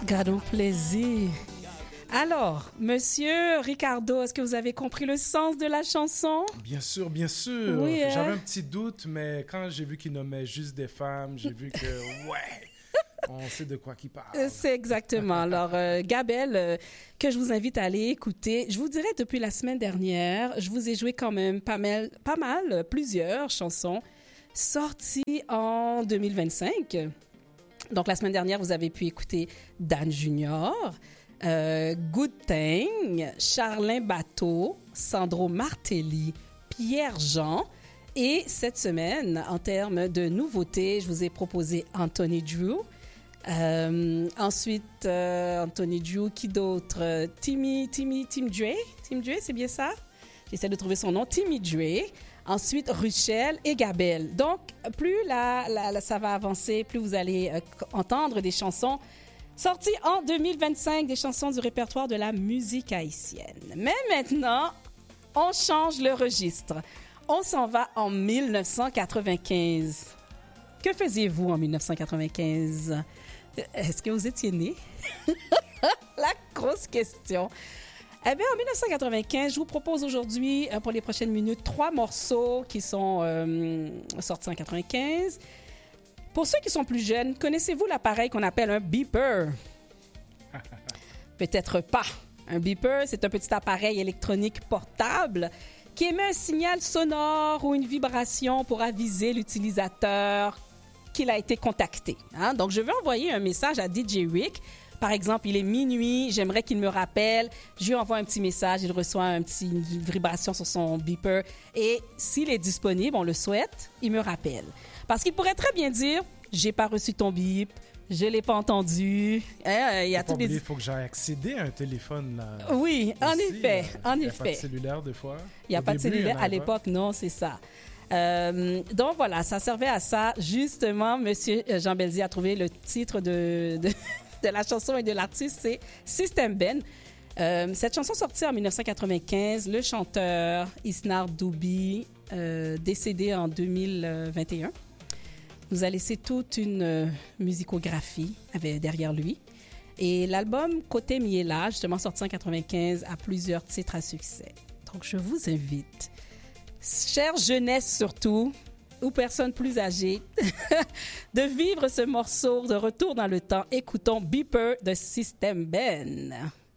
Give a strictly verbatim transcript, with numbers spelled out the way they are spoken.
Gardons plaisir. Alors, monsieur Ricardo, est-ce que vous avez compris le sens de la chanson? Bien sûr, bien sûr. Oui, hein? J'avais un petit doute, mais quand j'ai vu qu'il nommait juste des femmes, j'ai vu que, ouais, on sait de quoi qu'il parle. C'est exactement. Alors, euh, Gabelle, euh, que je vous invite à aller écouter. Je vous dirais, depuis la semaine dernière, je vous ai joué quand même pas mal, pas mal plusieurs chansons sorties en deux mille vingt-cinq. Donc, la semaine dernière, vous avez pu écouter Dan Junior, euh, Good Thing, Charlin Bateau, Sandro Martelli, Pierre-Jean. Et cette semaine, en termes de nouveautés, je vous ai proposé Anthony Drew. Euh, ensuite, euh, Anthony Drew, qui d'autre? Timmy, Timmy, Tim Dre. Tim Dre, c'est bien ça? J'essaie de trouver son nom. Timmy Dre. Ensuite, Ruchel et Gabelle. Donc, plus la, la, la, ça va avancer, plus vous allez euh, entendre des chansons sorties en deux mille vingt-cinq, des chansons du répertoire de la musique haïtienne. Mais maintenant, on change le registre. On s'en va en mille neuf cent quatre-vingt-quinze. Que faisiez-vous en mille neuf cent quatre-vingt-quinze? Est-ce que vous étiez né? La grosse question. Eh bien, en mille neuf cent quatre-vingt-quinze, je vous propose aujourd'hui, pour les prochaines minutes, trois morceaux qui sont euh, sortis en quatre-vingt-quinze. Pour ceux qui sont plus jeunes, connaissez-vous l'appareil qu'on appelle un beeper? Peut-être pas. Un beeper, c'est un petit appareil électronique portable qui émet un signal sonore ou une vibration pour aviser l'utilisateur qu'il a été contacté. Hein? Donc, je vais envoyer un message à D J Rick. Par exemple, il est minuit, j'aimerais qu'il me rappelle. Je lui envoie un petit message, il reçoit un petit, une vibration sur son beeper. Et s'il est disponible, on le souhaite, il me rappelle. Parce qu'il pourrait très bien dire « J'ai pas reçu ton bip, je l'ai pas entendu. Hein, » Il y a Faut tous pas les... Il faut que j'aille accéder à un téléphone. Là, oui, en aussi, effet, là. en Il n'y a effet. pas de cellulaire, des fois. Il n'y a Au pas début, de cellulaire. À avait. l'époque, non, c'est ça. Euh, donc voilà, ça servait à ça. Justement, monsieur Jean Belzi a trouvé le titre de, de, de la chanson et de l'artiste, c'est System Ben. Euh, cette chanson sortie en mille neuf cent quatre-vingt-quinze, le chanteur Isnar Doubi, euh, décédé en deux mille vingt et un, nous a laissé toute une euh, musicographie avec, derrière lui. Et l'album Côté Miela, justement sorti en quatre-vingt-quinze, a plusieurs titres à succès. Donc je vous invite, chère jeunesse surtout, ou personnes plus âgées, de vivre ce morceau de retour dans le temps. Écoutons Beeper de System Ben.